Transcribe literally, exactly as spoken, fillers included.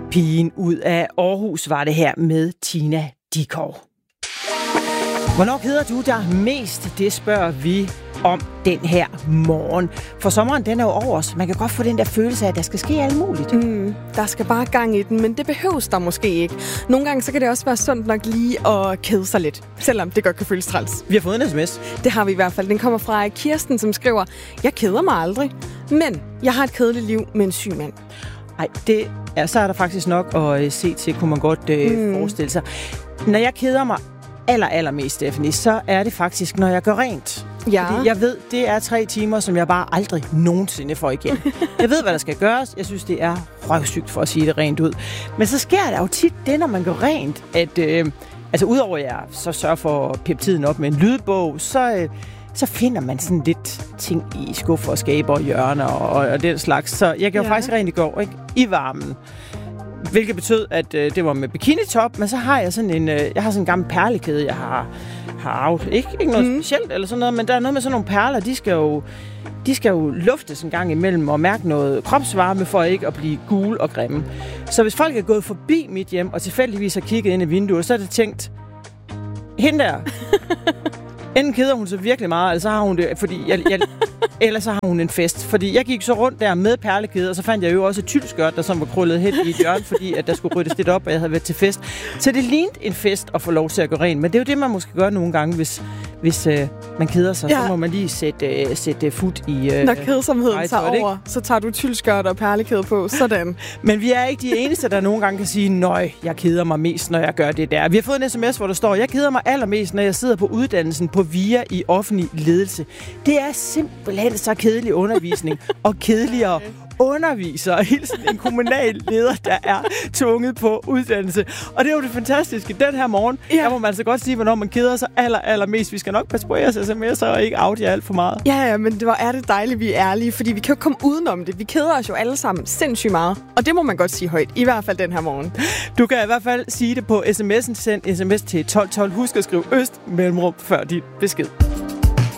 Pigen ud af Aarhus var det her med Tina Dickow. Hvornår keder du dig mest? Det spørger vi om den her morgen. For sommeren, den er jo over os. Man kan godt få den der følelse af, at der skal ske alt muligt. Mm, der skal bare gang i den, men det behøves der måske ikke. Nogle gange så kan det også være sundt nok lige at kede sig lidt, selvom det godt kan føles træls. Vi har fået en sms. Det har vi i hvert fald. Den kommer fra Kirsten, som skriver: Jeg keder mig aldrig, men jeg har et kedeligt liv med en syg mand. Nej, det er, så er der faktisk nok at uh, se til, kunne man godt uh, mm. forestille sig. Når jeg keder mig aller, allermest, Stephanie, så er det faktisk, når jeg gør rent. Ja. Fordi jeg ved, det er tre timer, som jeg bare aldrig nogensinde får igen. Jeg ved, hvad der skal gøres. Jeg synes, det er røvsygt for at sige det rent ud. Men så sker der jo tit det, når man gør rent, at øh, altså udover at jeg så sørger for at pippe tiden op med en lydbog, så, øh, så finder man sådan lidt ting i skuffer og skaber og hjørner og, og den slags. Så jeg gjorde ja. faktisk rent i går, ikke? I varmen. Hvilket betød, at øh, det var med bikinitop, men så har jeg sådan en, øh, jeg har sådan en gammel perlekæde, jeg har, har arvet. Ikke, ikke noget mm. specielt eller sådan noget, men der er noget med sådan nogle perler, de skal jo, de skal jo luftes en gang imellem og mærke noget kropsvarme for ikke at blive gul og grimme. Så hvis folk er gået forbi mit hjem og tilfældigvis har kigget ind i vinduet, så er det tænkt, hende der, enten keder hun så virkelig meget, eller så har hun det, fordi jeg, jeg eller så har hun en fest. Fordi jeg gik så rundt der med perlekæde, og så fandt jeg jo også et tyldskørt, der som var krøllet hen i et hjørne, fordi at der skulle ryddes lidt op, og jeg havde været til fest. Så det lignede en fest at få lov til at gå rent. Men det er jo det, man måske gør nogle gange, hvis, hvis øh, man keder sig. Ja. Så må man lige sætte, øh, sætte fod i øh, Når kedsomheden ej, tager over, så tager du tyldskørt og perlekæde på. Sådan. Men vi er ikke de eneste, der nogle gange kan sige, nøj, jeg keder mig mest, når jeg gør det der. Vi har fået en sms, hvor der står, jeg keder mig allermest, når jeg sidder på uddannelsen på V I A i offentlig ledelse. Det er simpelthen så kedelig undervisning, og kedeligere undervisere. Hilsen en kommunal leder, der er tvunget på uddannelse. Og det er jo det fantastiske. Den her morgen, ja. der må man så godt sige, hvornår man keder sig aller, allermest. Vi skal nok passe på jeres sms'er og ikke out jer alt for meget. Ja, ja, men det var, er det dejligt, vi er ærlige, fordi vi kan jo komme udenom det. Vi keder os jo alle sammen sindssygt meget. Og det må man godt sige højt, i hvert fald den her morgen. Du kan i hvert fald sige det på sms'en. Send sms til tolv tolv. Husk at skrive øst mellemrum før dit besked.